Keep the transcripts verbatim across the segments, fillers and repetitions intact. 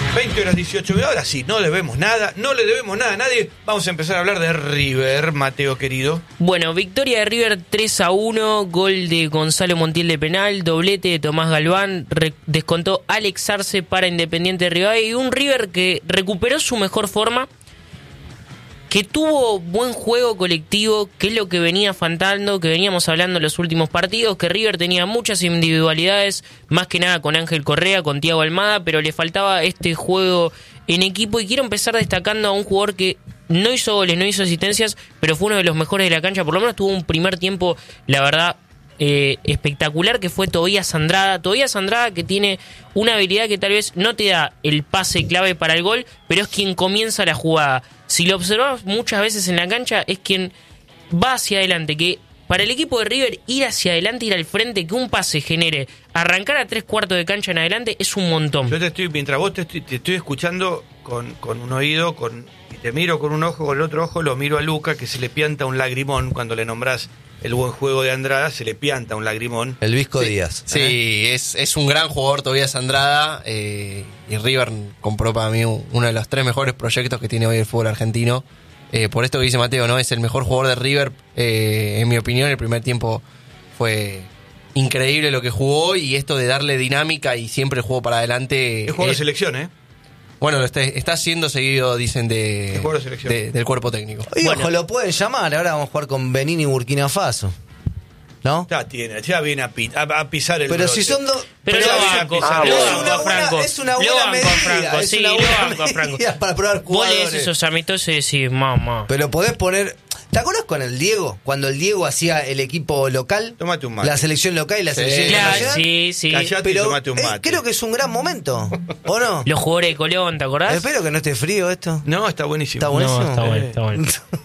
veinte horas dieciocho minutos. Ahora sí, no debemos nada, no le debemos nada a nadie. Vamos a empezar a hablar de River, Mateo querido. Bueno, victoria de River tres a uno, gol de Gonzalo Montiel de penal, doblete de Tomás Galván, re- descontó Alex Arce para Independiente Rivadavia y un River que recuperó su mejor forma, que tuvo buen juego colectivo, que es lo que venía faltando, que veníamos hablando en los últimos partidos, que River tenía muchas individualidades, más que nada con Ángel Correa, con Thiago Almada, pero le faltaba este juego en equipo, y quiero empezar destacando a un jugador que no hizo goles, no hizo asistencias, pero fue uno de los mejores de la cancha, por lo menos tuvo un primer tiempo, la verdad, eh, espectacular, que fue Tobías Andrada. Tobías Andrada, que tiene una habilidad que tal vez no te da el pase clave para el gol, pero es quien comienza la jugada. Si lo observamos muchas veces en la cancha, es quien va hacia adelante, que para el equipo de River ir hacia adelante, ir al frente, que un pase genere, arrancar a tres cuartos de cancha en adelante, es un montón. Yo te estoy, mientras vos te estoy, te estoy escuchando con, con un oído, con, y te miro con un ojo, con el otro ojo lo miro a Luca, que se le pianta un lagrimón cuando le nombrás el buen juego de Andrada, se le pianta un lagrimón. El Visco Sí. Díaz. Sí, ¿Eh? es, es un gran jugador Tobías Andrada, eh, y River compró para mí uno de los tres mejores proyectos que tiene hoy el fútbol argentino. Eh, por esto que dice Mateo, ¿no? Es el mejor jugador de River, eh, en mi opinión. El primer tiempo fue increíble lo que jugó, y esto de darle dinámica y siempre juego para adelante. Es jugador eh, de selección, ¿eh? Bueno, lo está, está siendo seguido, dicen, de, Es jugador de selección. de- del cuerpo técnico. Y Bueno. ojo, lo pueden llamar. Ahora vamos a jugar con Benín y Burkina Faso. ¿No? Ya tiene, ya viene a, pi- a, a pisar el Pero brote. si son dos. Pero Pero lo ya banco, viene a pisar lo el es banco brote. a una buena- Franco. es una Lo buena banco a medida, Franco, es sí, una lo buena banco a Franco. medida para probar Vos lees jugadores. esos amistosos y decís, mamá. Pero podés poner. ¿Te acuerdas con el Diego? Cuando el Diego hacía el equipo local. Tómate un mate. La selección local y la Sí. selección Claro, internacional. sí, sí. Callate y Pero tomate un eh, mate. creo que es un gran momento. ¿O no? Los jugadores de Colón, ¿te acordás? Espero que no esté frío esto. No, está buenísimo. Está buenísimo. No, está bueno, está bueno.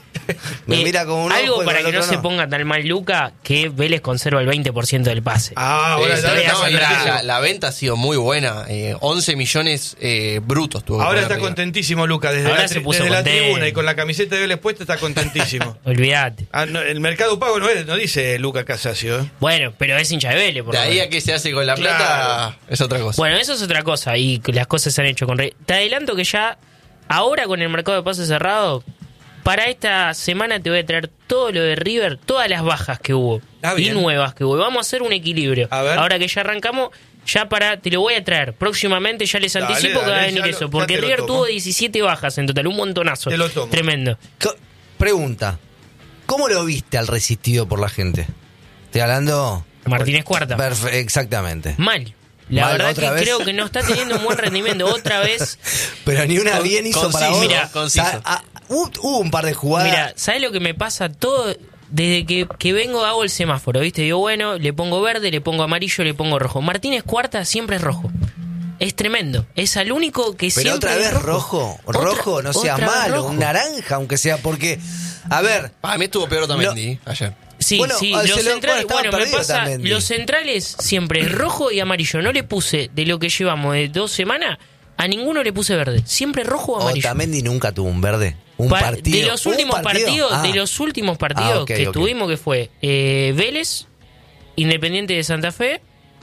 Me Eh, mira como un algo ojo y para con que el no otro se ponga tan mal Luca, que Vélez conserva el veinte por ciento del pase. Ah, ahora Eh, ya- no, ya- no, y ya- la, la- la venta ha sido muy buena. eh, once millones eh, brutos tuvo que Ahora poner está River. contentísimo Luca, desde Ahora la, se tri- puso desde la contento. tribuna y con la camiseta de Vélez puesta está contentísimo. Olvídate. Ah, no, el mercado pago no, es, no dice Luca Casasio, ¿eh? Bueno, pero es hincha de Vélez, por De lo ahí menos. a qué se hace con la Claro. plata es otra cosa. Bueno, eso es otra cosa, y que las cosas se han hecho con Rey. Te adelanto que ya, ahora con el mercado de pases cerrado, para esta semana te voy a traer todo lo de River, todas las bajas que hubo Ah, y bien. nuevas que hubo. Vamos a hacer un equilibrio. A ver. Ahora que ya arrancamos, ya para, te lo voy a traer. Próximamente ya les Dale, anticipo que va a dale, venir ya lo- eso, ya porque te lo River tomo. tuvo diecisiete bajas en total, un montonazo. Te lo tomo. Tremendo. Co- Pregunta. ¿Cómo lo viste al resistido por la gente? Estoy hablando. Martínez Cuarta. Perfe- exactamente. Mal. La Mal, verdad ¿otra que vez? creo que no está teniendo un buen rendimiento. Otra vez. Pero ni una Con- bien hizo para conciso, vos. mira, conciso. O sea, ah, hubo, hubo un par de jugadas. Mira, ¿sabes lo que me pasa? Todo, desde que, que vengo hago el semáforo, ¿viste? Digo, bueno, le pongo verde, le pongo amarillo, le pongo rojo. Martínez Cuarta siempre es rojo. Es tremendo. Es al único que Pero siempre otra vez es rojo. Otra- Rojo, no sea otra vez malo. rojo. Un naranja, aunque sea. Porque, a ver, Para mí estuvo peor Otamendi ayer. Sí, Bueno, sí, ah, los se lo- centrales, bueno, estaba bueno, me perdido pasa, también, los Di. centrales siempre es rojo y amarillo. No le puse, de lo que llevamos de dos semanas, a ninguno le puse verde. Siempre rojo o amarillo. Otamendi nunca tuvo un verde. Un Pa- partido. De los ¿Un últimos partido? partidos, Ah. de los últimos partidos Ah, ok, que ok. tuvimos, que fue eh, Vélez, Independiente de Santa Fe,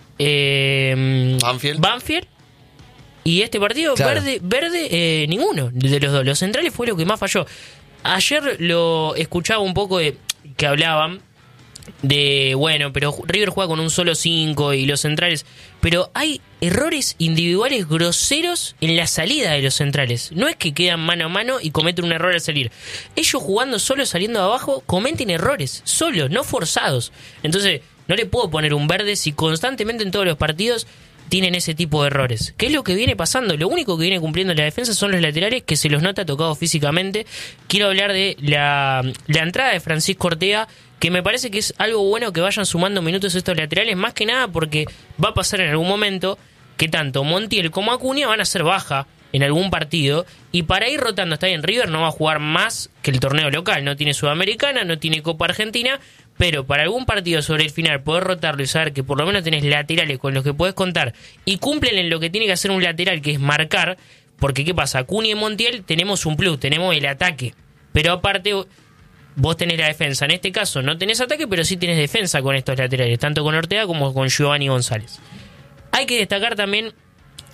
eh, Banfield. Banfield, y este partido, Claro. verde, verde eh, ninguno de los dos. Los centrales fue lo que más falló. Ayer lo escuchaba un poco de que hablaban de, bueno, pero River juega con un solo cinco y los centrales, pero hay errores individuales groseros en la salida de los centrales. No es que quedan mano a mano y cometen un error al salir. Ellos jugando solo, saliendo de abajo, cometen errores, solos, no forzados. Entonces, no le puedo poner un verde si constantemente en todos los partidos tienen ese tipo de errores. ¿Qué es lo que viene pasando? Lo único que viene cumpliendo la defensa son los laterales, que se los nota tocados físicamente. Quiero hablar de la, la entrada de Francisco Ortega, que me parece que es algo bueno que vayan sumando minutos estos laterales, más que nada porque va a pasar en algún momento que tanto Montiel como Acuña van a ser baja en algún partido, y para ir rotando, está bien, River no va a jugar más que el torneo local, no tiene Sudamericana, no tiene Copa Argentina, pero para algún partido sobre el final poder rotarlo y saber que por lo menos tenés laterales con los que podés contar y cumplen en lo que tiene que hacer un lateral, que es marcar, porque ¿qué pasa? Acuña y Montiel tenemos un plus, tenemos el ataque, pero aparte vos tenés la defensa. En este caso no tenés ataque, pero sí tenés defensa con estos laterales, tanto con Ortega como con Giovanni González. Hay que destacar también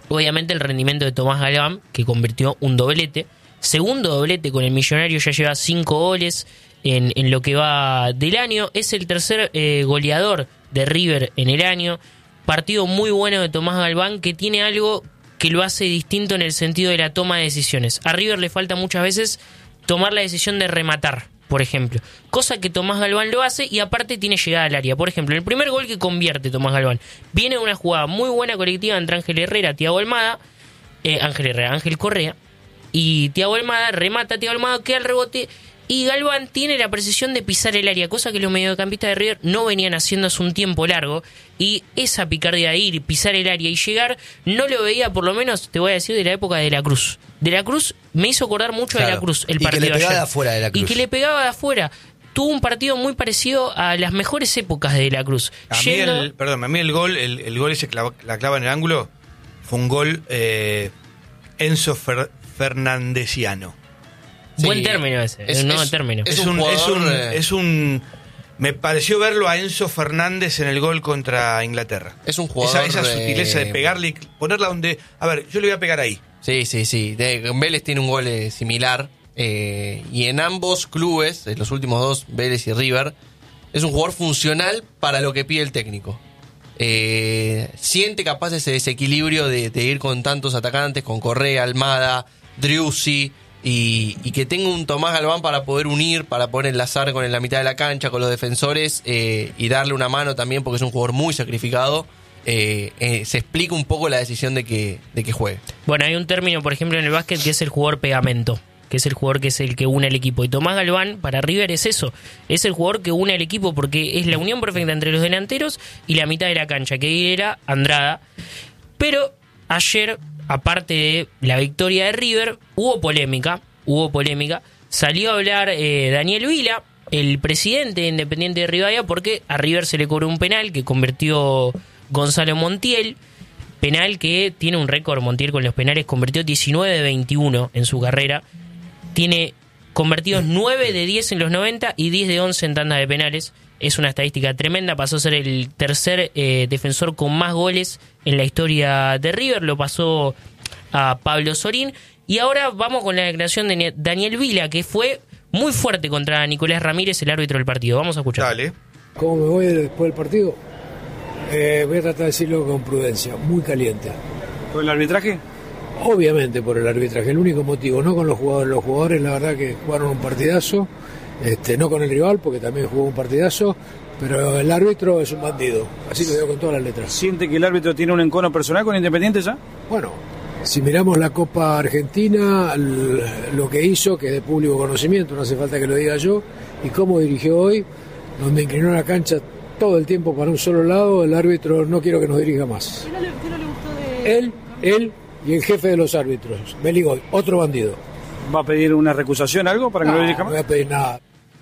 obviamente el rendimiento de Tomás Galván, que convirtió un doblete. Segundo doblete con el Millonario, ya lleva cinco goles en, en lo que va del año. Es el tercer eh, goleador de River en el año. Partido muy bueno de Tomás Galván, que tiene algo que lo hace distinto en el sentido de la toma de decisiones. A River le falta muchas veces tomar la decisión de rematar, por ejemplo. Cosa que Tomás Galván lo hace y aparte tiene llegada al área. Por ejemplo, el primer gol que convierte Tomás Galván viene de una jugada muy buena colectiva entre Ángel Herrera, Thiago Almada, eh, Ángel Herrera, Ángel Correa, y Thiago Almada remata a Thiago Almada, queda el rebote y Galván tiene la precisión de pisar el área, cosa que los mediocampistas de River no venían haciendo hace un tiempo largo, y esa picardía de ir, pisar el área y llegar, no lo veía, por lo menos, te voy a decir, de la época de La Cruz. De La Cruz me hizo acordar mucho Claro. de La Cruz el Y que partido le pegaba ayer. de afuera de La Cruz. Y que le pegaba de afuera. Tuvo un partido muy parecido a las mejores épocas de La Cruz. A mí Yendo- el, perdón, a mí el gol, el, el gol ese clava- la clava en el ángulo, fue un gol eh, Enzo Fer- Fernandesiano. Buen Sí, término ese, es- un nuevo es- término. es Es un un, es jugador, un, eh, es un- me pareció verlo a Enzo Fernández en el gol contra Inglaterra. Es un jugador, Esa, esa sutileza eh, de pegarle y ponerla donde, a ver, yo le voy a pegar ahí. Sí, sí, sí. De, Vélez tiene un gol eh, similar. eh, y en ambos clubes, en los últimos dos, Vélez y River, es un jugador funcional para lo que pide el técnico. Eh, siente capaz ese desequilibrio de, de ir con tantos atacantes, con Correa, Almada, Driussi, y, y que tenga un Tomás Galván para poder unir, para poder enlazar con la mitad de la cancha, con los defensores, eh, y darle una mano también, porque es un jugador muy sacrificado. Eh, eh, se explica un poco la decisión de que, de que juegue. Bueno, hay un término, por ejemplo, en el básquet que es el jugador pegamento, que es el jugador que es el que une al equipo. Y Tomás Galván, para River, es eso. Es el jugador que une al equipo porque es la unión perfecta entre los delanteros y la mitad de la cancha, que era Andrada. Pero ayer, aparte de la victoria de River, hubo polémica, hubo polémica. Salió a hablar eh, Daniel Vila, el presidente de Independiente de Rivadavia, porque a River se le cobró un penal que convirtió Gonzalo Montiel. Penal que tiene un récord, Montiel con los penales, convirtió diecinueve de veintiuno en su carrera. Tiene convertidos nueve de diez en los noventa y diez de once en tanda de penales. Es una estadística tremenda, pasó a ser el tercer eh, defensor con más goles en la historia de River, lo pasó a Pablo Sorín. Y ahora vamos con la declaración de Daniel Vila, que fue muy fuerte contra Nicolás Ramírez, el árbitro del partido. Vamos a escuchar. Dale. ¿Cómo me voy después del partido? Eh, voy a tratar de decirlo con prudencia, muy caliente. ¿Por el arbitraje? Obviamente por el arbitraje, el único motivo, no con los jugadores. Los jugadores la verdad que jugaron un partidazo, este, no con el rival porque también jugó un partidazo, pero el árbitro es un bandido, así lo digo con todas las letras. ¿Siente que el árbitro tiene un encono personal con Independiente ya? Bueno, si miramos la Copa Argentina, l- lo que hizo, que es de público conocimiento, no hace falta que lo diga yo, y cómo dirigió hoy, donde inclinó la cancha todo el tiempo para un solo lado, el árbitro no quiero que nos dirija más. ¿Qué no le, qué no le gustó de...? Él, él y el jefe de los árbitros, Beligoy, otro bandido. ¿Va a pedir una recusación, algo, para que no lo dirija No más? voy a pedir nada.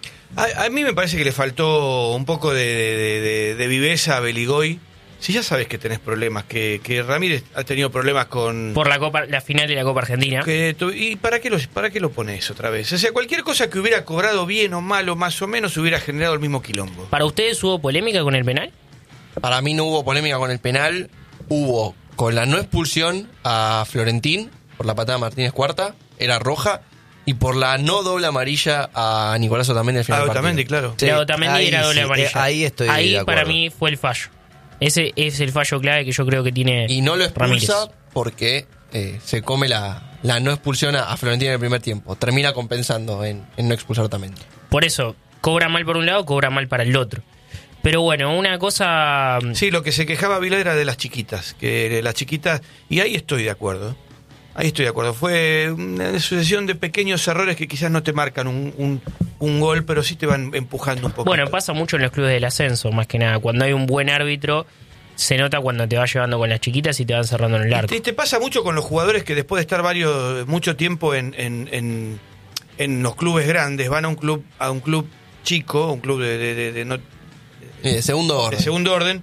A, a mí me parece que le faltó un poco de, de- de- de viveza a Beligoy. Si ya sabes que tenés problemas, que, que Ramírez ha tenido problemas con... Por la Copa, la final de la Copa Argentina. que tu- ¿Y para qué, lo, para qué lo pones otra vez? O sea, cualquier cosa que hubiera cobrado bien o mal o más o menos hubiera generado el mismo quilombo. ¿Para ustedes hubo polémica con el penal? Para mí no hubo polémica con el penal, hubo con la no expulsión a Florentín por la patada de Martínez Cuarta, era roja, y por la no doble amarilla a Nicolás Otamendi al final Ah, del Otamendi, partido. claro. Sí, La Otamendi ahí era doble sí, amarilla. eh, ahí estoy Ahí de para acuerdo. mí fue el fallo. Ese es el fallo clave que yo creo que tiene Y no lo Ramírez. expulsa porque eh, se come la, la no expulsión a, a Florentín en el primer tiempo. Termina compensando en, en no expulsar a Otamendi. Por eso, cobra mal por un lado, cobra mal para el otro. Pero bueno, una cosa... Sí, lo que se quejaba Vila era de las chiquitas, que las chiquitas, y ahí estoy de acuerdo, ahí estoy de acuerdo, fue una sucesión de pequeños errores que quizás no te marcan un, un, un gol, pero sí te van empujando un poco. Bueno, pasa mucho en los clubes del ascenso, más que nada. Cuando hay un buen árbitro, se nota cuando te va llevando con las chiquitas y te van cerrando en el arco. Y te pasa mucho con los jugadores que después de estar varios mucho tiempo en, en, en, en los clubes grandes, van a un club a un club chico, un club de, de, de- de no- Eh, de segundo orden. de segundo orden,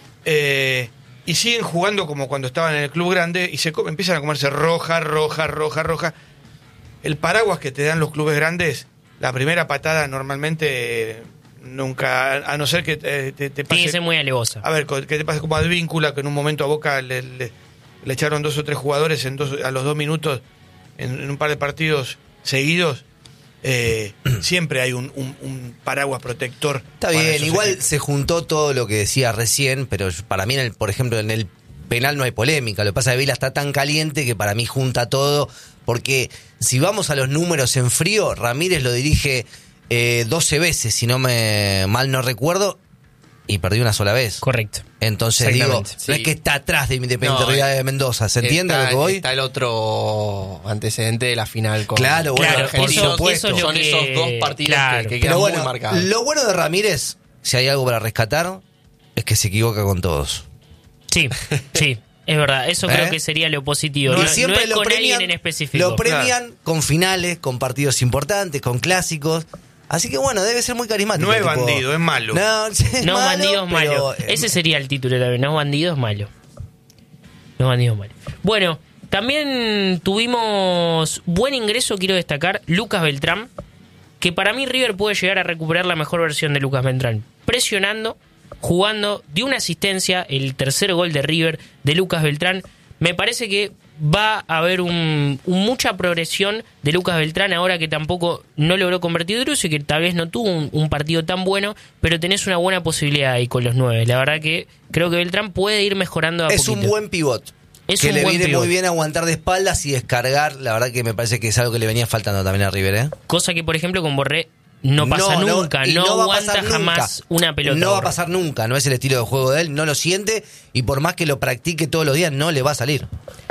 eh, y siguen jugando como cuando estaban en el club grande y se co- empiezan a comerse roja, roja, roja, roja. El paraguas que te dan los clubes grandes, la primera patada normalmente eh, nunca, a no ser que eh, te, te Tiene que pase... ser muy alevosa. A ver, co- que te pase como Advíncula, que en un momento a Boca le, le- le echaron dos o tres jugadores en dos, a los dos minutos en, en un par de partidos seguidos, eh, siempre hay un, un, un paraguas protector. Está bien, igual equipos. Se juntó todo lo que decía recién, pero para mí, en el, por ejemplo, en el penal no hay polémica. Lo que pasa es que Vila está tan caliente que para mí junta todo, porque si vamos a los números en frío, Ramírez lo dirige eh, doce veces, si no me mal no recuerdo, y perdió una sola vez. Correcto. Entonces digo, sí. No es que está atrás de Independiente no, Rivadavia de Mendoza, ¿se entiende está, lo que voy? Está el otro antecedente de la final con Claro, bueno, claro, por eso, supuesto. Eso es Son que, esos dos partidos claro, que, que quedan bueno, muy marcados. Lo bueno de Ramírez, si hay algo para rescatar, es que se equivoca con todos. Sí, sí. Es verdad, eso ¿Eh? creo que sería lo positivo. No, No, siempre no es lo con premian, alguien en específico. Lo premian claro. con finales, con partidos importantes, con clásicos. Así que bueno, debe ser muy carismático. No es tipo, bandido, es malo. No, es no malo, bandido es malo. pero, eh, Ese sería el título también. No bandido es malo. No bandido es malo. Bueno, también tuvimos buen ingreso, quiero destacar, Lucas Beltrán. Que para mí River puede llegar a recuperar la mejor versión de Lucas Beltrán. Presionando, jugando, dio una asistencia, el tercer gol de River de Lucas Beltrán. Me parece que va a haber un, un mucha progresión de Lucas Beltrán ahora que tampoco no logró convertir Druso y que tal vez no tuvo un, un partido tan bueno, pero tenés una buena posibilidad ahí con los nueve. La verdad que creo que Beltrán puede ir mejorando a Es poquito. un buen pivot. Es que un le buen viene pivot. muy bien aguantar de espaldas y descargar. La verdad que me parece que es algo que le venía faltando también a River, ¿eh? Cosa que, por ejemplo, con Borré no pasa no, nunca, no, no, no aguanta jamás nunca. una pelota. No va a Borré. pasar nunca, no es el estilo de juego de él, no lo siente y por más que lo practique todos los días no le va a salir.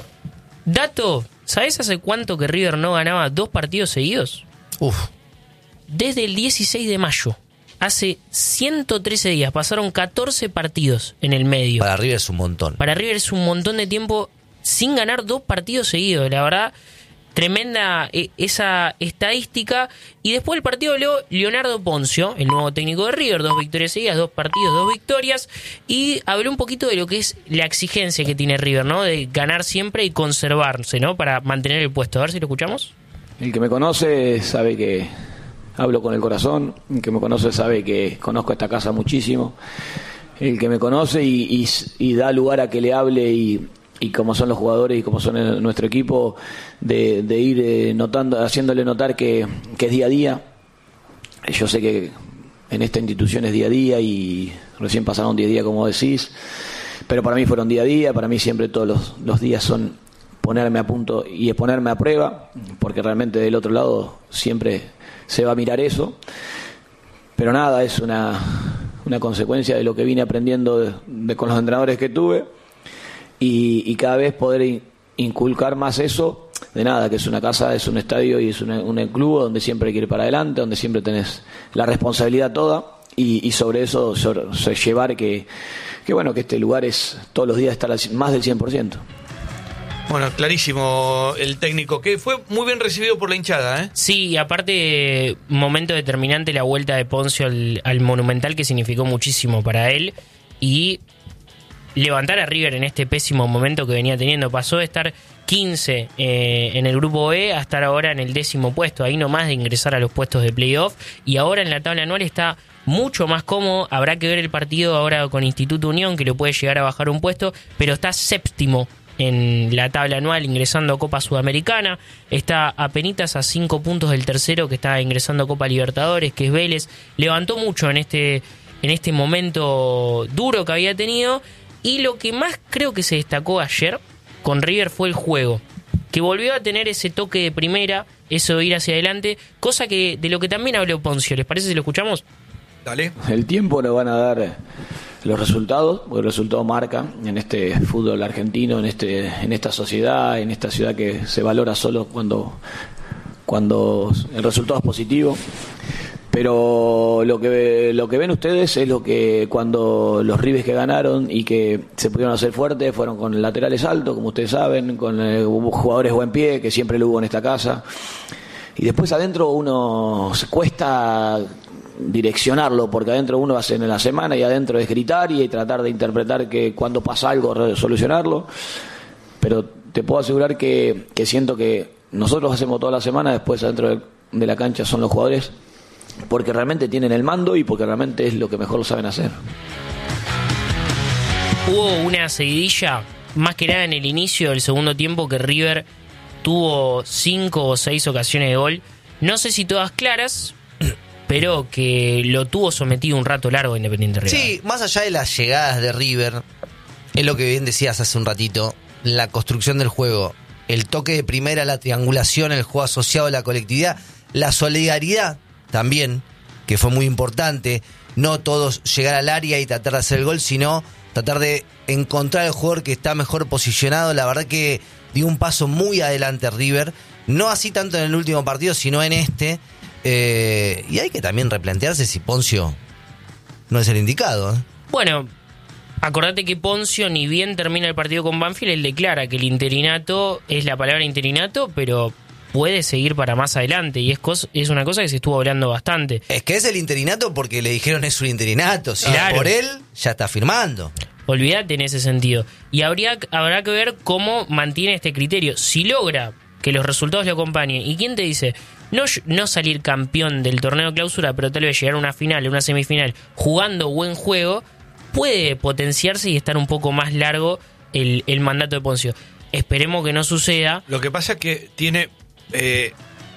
Dato, ¿sabés hace cuánto que River no ganaba dos partidos seguidos? Uf. Desde el dieciséis de mayo. Hace ciento trece días, pasaron catorce partidos en el medio. Para River es un montón. Para River es un montón de tiempo sin ganar dos partidos seguidos. La verdad, tremenda eh, esa estadística. Y después del partido habló Leonardo Poncio, el nuevo técnico de River. Dos victorias seguidas, dos partidos, dos victorias. Y habló un poquito de lo que es la exigencia que tiene River, ¿no? De ganar siempre y conservarse, ¿no? Para mantener el puesto. A ver si lo escuchamos. El que me conoce sabe que hablo con el corazón. El que me conoce sabe que conozco esta casa muchísimo. El que me conoce y, y, y da lugar a que le hable y... y como son los jugadores y como son el, nuestro equipo, de, de ir eh, notando, haciéndole notar que, que es día a día. Yo sé que en esta institución es día a día y recién pasaron diez días, como decís, pero para mí fueron día a día, para mí siempre todos los, los días son ponerme a punto y ponerme a prueba, porque realmente del otro lado siempre se va a mirar eso. Pero nada, es una, una consecuencia de lo que vine aprendiendo de, de, con los entrenadores que tuve. Y, y cada vez poder inculcar más eso, de nada, que es una casa, es un estadio y es un, un club donde siempre hay que ir para adelante, donde siempre tenés la responsabilidad toda y, y sobre eso sobre, sobre llevar que, que bueno, que este lugar es todos los días estar al, más del cien por ciento. Bueno, clarísimo el técnico, que fue muy bien recibido por la hinchada, ¿eh? Sí, y aparte, momento determinante la vuelta de Poncio al, al Monumental, que significó muchísimo para él y levantar a River en este pésimo momento que venía teniendo. Pasó de estar quince eh, en el grupo B a estar ahora en el décimo puesto, ahí nomás de ingresar a los puestos de playoff, y ahora en la tabla anual está mucho más cómodo. Habrá que ver el partido ahora con Instituto Unión, que lo puede llegar a bajar un puesto, pero está séptimo en la tabla anual ingresando a Copa Sudamericana, está apenitas a cinco puntos del tercero que está ingresando a Copa Libertadores, que es Vélez. Levantó mucho en este, en este momento duro que había tenido. Y lo que más creo que se destacó ayer con River fue el juego, que volvió a tener ese toque de primera, eso de ir hacia adelante, cosa que de lo que también habló Poncio. ¿Les parece si lo escuchamos? Dale. El tiempo nos van a dar los resultados, porque el resultado marca en este fútbol argentino, en este, en esta sociedad, en esta ciudad que se valora solo cuando, cuando el resultado es positivo. Pero lo que lo que ven ustedes es lo que cuando los Rivers que ganaron y que se pudieron hacer fuertes fueron con laterales altos, como ustedes saben, con eh, jugadores buen pie, que siempre lo hubo en esta casa. Y después adentro uno se cuesta direccionarlo, porque adentro uno hace en la semana y adentro es gritar y tratar de interpretar que cuando pasa algo solucionarlo. Pero te puedo asegurar que, que siento que nosotros hacemos toda la semana, después adentro de, de la cancha son los jugadores, porque realmente tienen el mando y porque realmente es lo que mejor lo saben hacer. Hubo una seguidilla más que nada en el inicio del segundo tiempo, que River tuvo cinco o seis ocasiones de gol. No sé si todas claras, pero que lo tuvo sometido un rato largo Independiente Rivadavia. Sí, más allá de las llegadas de River, es lo que bien decías hace un ratito, la construcción del juego, el toque de primera, la triangulación, el juego asociado a la colectividad, la solidaridad también, que fue muy importante, no todos llegar al área y tratar de hacer el gol, sino tratar de encontrar el jugador que está mejor posicionado. La verdad que dio un paso muy adelante River, no así tanto en el último partido, sino en este, eh, y hay que también replantearse si Poncio no es el indicado, ¿eh? Bueno, acordate que Poncio, ni bien termina el partido con Banfield, él declara que el interinato es la palabra interinato, pero puede seguir para más adelante, y es, cos- es una cosa que se estuvo hablando bastante. Es que es el interinato porque le dijeron es un interinato, si Claro. es por él, ya está firmando. Olvídate en ese sentido. Y habría, habrá que ver cómo mantiene este criterio. Si logra que los resultados le acompañen, ¿y quién te dice? No, no salir campeón del torneo clausura, pero tal vez llegar a una final, a una semifinal, jugando buen juego, puede potenciarse y estar un poco más largo el, el mandato de Poncio. Esperemos que no suceda. Lo que pasa es que tiene eh,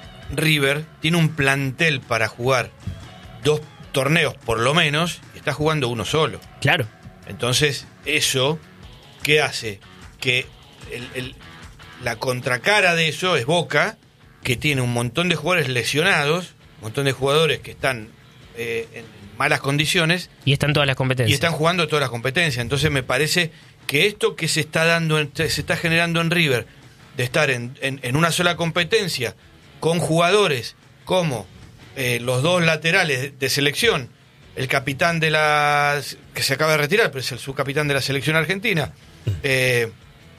River tiene un plantel para jugar dos torneos por lo menos, y está jugando uno solo. Claro. Entonces, eso, ¿qué hace? Que el, el, la contracara de eso es Boca, que tiene un montón de jugadores lesionados, un montón de jugadores que están eh, en malas condiciones. Y están todas las competencias. Y están jugando todas las competencias. Entonces me parece que esto que se está dando, en, se está generando en River, de estar en, en, en una sola competencia, con jugadores como eh, los dos laterales de, de selección, el capitán de la que se acaba de retirar, pero es el subcapitán de la selección argentina, eh,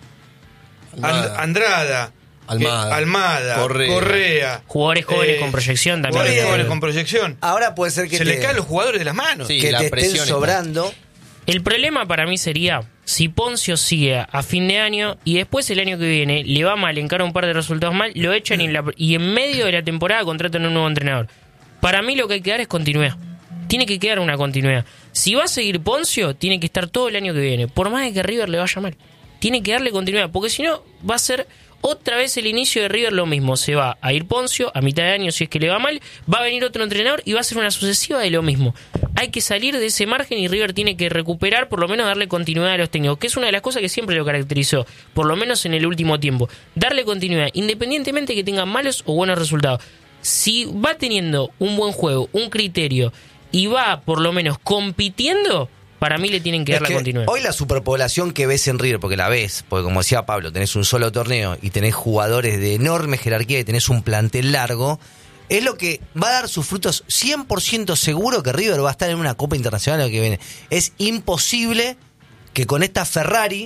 Almada. Andrada, Almada, eh, Almada Correa. Correa, Jugadores jóvenes eh, con proyección también. jugadores Correa. jóvenes con proyección. Ahora puede ser que Se te, le caen los jugadores de las manos. Sí, que la te estén presión está. sobrando. El problema para mí sería si Poncio sigue a fin de año y después el año que viene le va mal, encara un par de resultados mal, lo echan y en, la- y en medio de la temporada contratan un nuevo entrenador. Para mí lo que hay que dar es continuidad. Tiene que quedar una continuidad. Si va a seguir Poncio, tiene que estar todo el año que viene, por más de que River le vaya mal. Tiene que darle continuidad, porque si no va a ser otra vez el inicio de River lo mismo. Se va a ir Poncio a mitad de año si es que le va mal, va a venir otro entrenador y va a ser una sucesiva de lo mismo. Hay que salir de ese margen y River tiene que recuperar, por lo menos darle continuidad a los técnicos, que es una de las cosas que siempre lo caracterizó, por lo menos en el último tiempo. Darle continuidad, independientemente de que tengan malos o buenos resultados. Si va teniendo un buen juego, un criterio, y va por lo menos compitiendo, para mí le tienen que Es dar la que continuidad. hoy la superpoblación que ves en River, porque la ves, porque como decía Pablo, tenés un solo torneo y tenés jugadores de enorme jerarquía y tenés un plantel largo, es lo que va a dar sus frutos. Cien por ciento seguro que River va a estar en una Copa Internacional el que viene. Es imposible que con esta Ferrari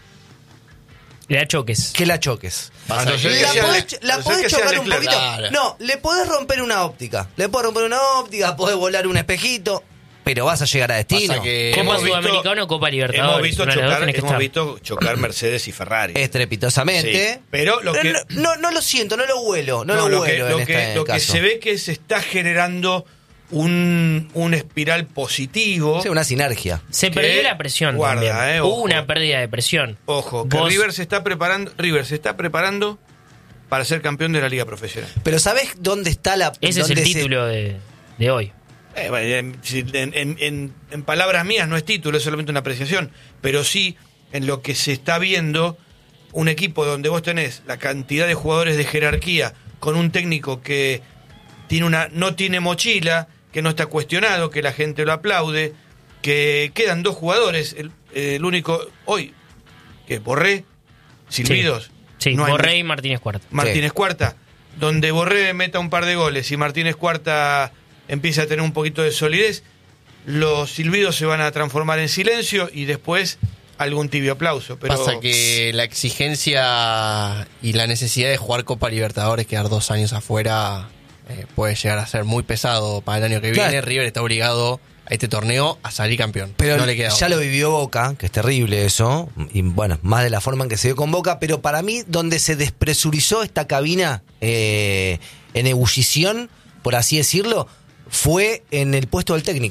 Le da choques. que la choques. A no ser que La sea podés, Le- la a no ser podés que sea chocar un Leclerc. poquito. Claro. No, le podés romper una óptica. Le podés romper una óptica, podés volar un espejito, pero vas a llegar a destino. Pasa que Copa hemos visto- Sudamericana o Copa Libertadores. Hemos visto una de las dos chocar, tenés que hemos estar. visto chocar Mercedes y Ferrari. Estrepitosamente. Sí, pero lo que- no, no, no lo siento, no lo huelo, no, No, lo lo que, huelo lo en que, este lo que caso. se ve que se está generando un, un espiral positivo. Sí, una sinergia. Se que- perdió la presión guarda, también. eh, Hubo ojo. una pérdida de presión. Ojo, que Vos- River se está preparando, River se está preparando para ser campeón de la Liga Profesional. Pero ¿sabés dónde está la... Ese es el dónde se- título de, de hoy. Eh, bueno, en, si- en- en- en- en palabras mías no es título, es solamente una apreciación, pero sí en lo que se está viendo, un equipo donde vos tenés la cantidad de jugadores de jerarquía, con un técnico que tiene una, no tiene mochila, que no está cuestionado, que la gente lo aplaude, que quedan dos jugadores, el, el único hoy, que es Borré, Silvidos, Sí, no hay Borré y Martínez Cuarta. Martínez Cuarta, donde Borré meta un par de goles y Martínez Cuarta empieza a tener un poquito de solidez, los silbidos se van a transformar en silencio y después algún tibio aplauso. Pero Pasa que la exigencia y la necesidad de jugar Copa Libertadores, quedar dos años afuera, eh, puede llegar a ser muy pesado para el año que Claro. viene. River está obligado a este torneo a salir campeón. Pero no le queda ya otra. lo vivió Boca, que es terrible eso, y bueno, más de la forma en que se dio con Boca, pero para mí donde se despresurizó esta cabina eh, en ebullición, por así decirlo, fue en el puesto del técnico.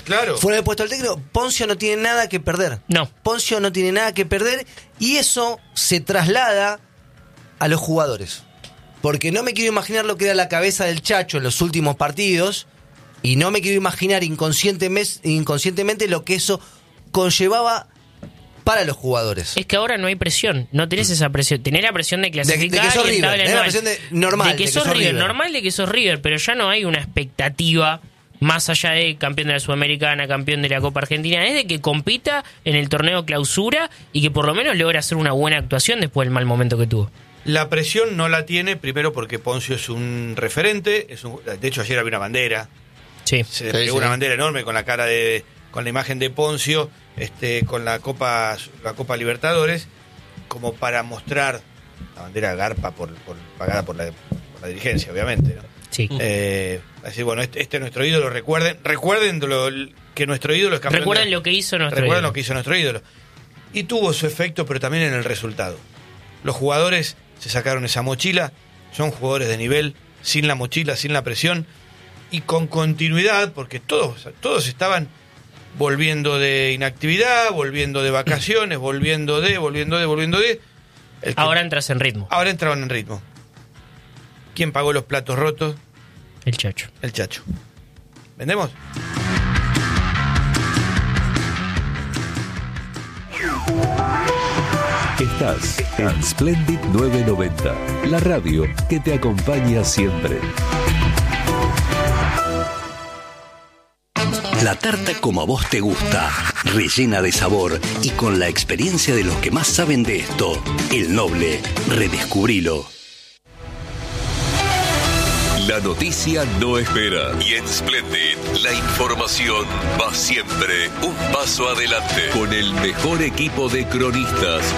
Claro. fuera del puesto del técnico, Poncio no tiene nada que perder. No. Poncio no tiene nada que perder y eso se traslada a los jugadores. Porque no me quiero imaginar lo que era la cabeza del Chacho en los últimos partidos y no me quiero imaginar inconscientemente, inconscientemente lo que eso conllevaba para los jugadores. Es que ahora no hay presión, no tenés esa presión. Tenés la presión de clasificar de que sos y River, estable tenés la anual. presión de- normal, de que, de que sos sos River, River. normal de que sos River, pero ya no hay una expectativa más allá de campeón de la Sudamericana, campeón de la Copa Argentina, es de que compita en el torneo clausura y que por lo menos logre hacer una buena actuación después del mal momento que tuvo. La presión no la tiene, primero porque Poncio es un referente, es un, de hecho ayer había una bandera, Sí. se Sí, desplegó sí. una bandera enorme con la cara de, con la imagen de Poncio, este, con la Copa, la Copa Libertadores, como para mostrar la bandera garpa por, por- pagada por la, por la dirigencia, obviamente, ¿no? Sí. Eh, así, bueno, este, este es nuestro ídolo, recuerden, recuerden lo- que nuestro ídolo es campeón. Recuerden de- lo que hizo nuestro Recuerden ídolo. lo que hizo nuestro ídolo. Y tuvo su efecto, pero también en el resultado. Los jugadores se sacaron esa mochila, son jugadores de nivel, sin la mochila, sin la presión, y con continuidad, porque todos, todos estaban volviendo de inactividad, volviendo de vacaciones, volviendo de, volviendo de, volviendo de. El que- Ahora entras en ritmo, ahora entraban en ritmo. ¿Quién pagó los platos rotos? el Chacho. El Chacho. ¿Vendemos? Estás en Splendid novecientos noventa, la radio que te acompaña siempre. La tarta como a vos te gusta, rellena de sabor y con la experiencia de los que más saben de esto. El Noble, redescubrilo. La noticia no espera. Y en Splendid, la información va siempre un paso adelante. Con el mejor equipo de cronistas